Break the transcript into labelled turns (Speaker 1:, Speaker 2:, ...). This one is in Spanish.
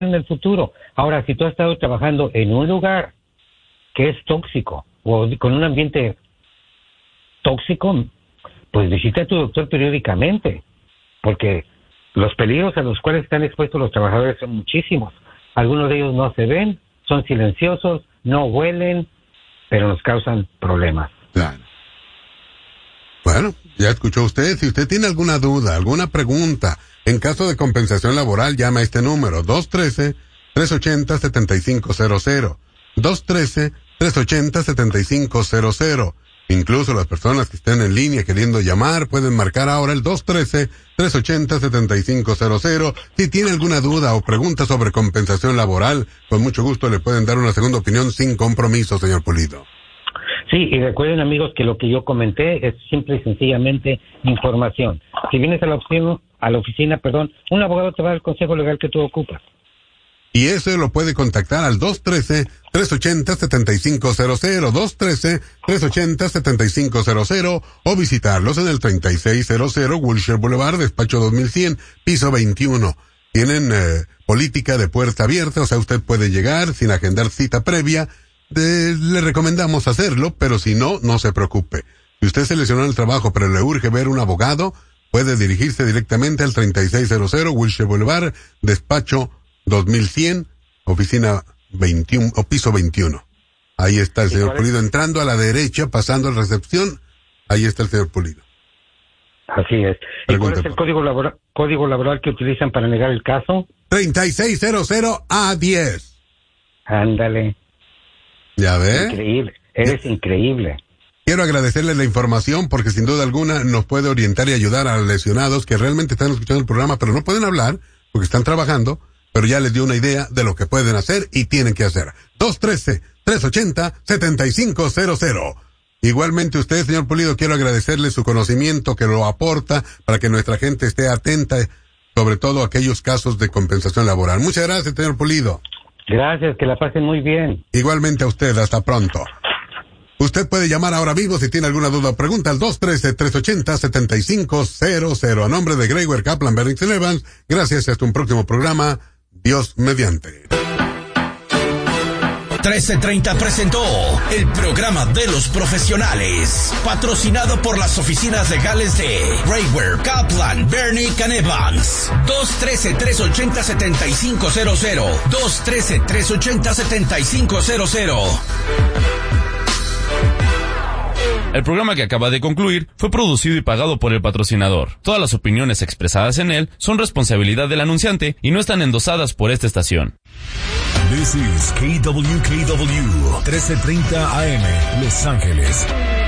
Speaker 1: en el futuro. Ahora, si tú has estado trabajando en un lugar que es tóxico o con un ambiente tóxico, pues visita a tu doctor periódicamente, porque los peligros a los cuales están expuestos los trabajadores son muchísimos. Algunos de ellos no se ven, son silenciosos, no huelen, pero nos causan problemas.
Speaker 2: Claro. Bueno, ya escuchó usted. Si usted tiene alguna duda, alguna pregunta, en caso de compensación laboral, llama a este número, 213-380-7500. 213-380-7500. Incluso las personas que estén en línea queriendo llamar pueden marcar ahora el 213-380-7500. Si tiene alguna duda o pregunta sobre compensación laboral, con mucho gusto le pueden dar una segunda opinión sin compromiso, señor Pulido.
Speaker 1: Sí, y recuerden, amigos, que lo que yo comenté es simple y sencillamente información. Si vienes a la oficina, un abogado te va a dar el consejo legal que tú ocupas.
Speaker 2: Y eso lo puede contactar al 213-380-7500, 213-380-7500, o visitarlos en el 3600 Wilshire Boulevard, despacho 2100, piso 21. Tienen política de puerta abierta, o sea, usted puede llegar sin agendar cita previa. Le recomendamos hacerlo, pero si no, no se preocupe. Si usted seleccionó el trabajo pero le urge ver un abogado, puede dirigirse directamente al 3600 Wilshire Boulevard, despacho 2100, oficina 21 o piso 21. Ahí está el señor Pulido entrando a la derecha, pasando a la recepción. Ahí está el señor Pulido.
Speaker 1: Así es. ¿Y cuál es el código laboral que utilizan para negar el caso?
Speaker 2: 3600A10.
Speaker 1: Ándale.
Speaker 2: ¿Ya ve?
Speaker 1: Increíble. Eres increíble.
Speaker 2: Quiero agradecerle la información porque sin duda alguna nos puede orientar y ayudar a los lesionados que realmente están escuchando el programa pero no pueden hablar porque están trabajando, pero ya les dio una idea de lo que pueden hacer y tienen que hacer. 213-380-7500. Igualmente usted, señor Pulido, quiero agradecerle su conocimiento que lo aporta para que nuestra gente esté atenta, sobre todo a aquellos casos de compensación laboral. Muchas gracias, señor Pulido.
Speaker 1: Gracias, que la pasen muy bien.
Speaker 2: Igualmente a usted, hasta pronto. Usted puede llamar ahora mismo si tiene alguna duda o pregunta al 213-380-7500. A nombre de Greyware Kaplan, Bennington Evans, gracias, hasta un próximo programa. Dios mediante.
Speaker 3: 1330 presentó el programa de los profesionales, patrocinado por las oficinas legales de Greyware, Kaplan, Bennington Evans. 213-380-7500. 213-380-7500.
Speaker 4: El programa que acaba de concluir fue producido y pagado por el patrocinador. Todas las opiniones expresadas en él son responsabilidad del anunciante y no están endosadas por esta estación.
Speaker 3: This is KWKW 1330 AM, Los Ángeles.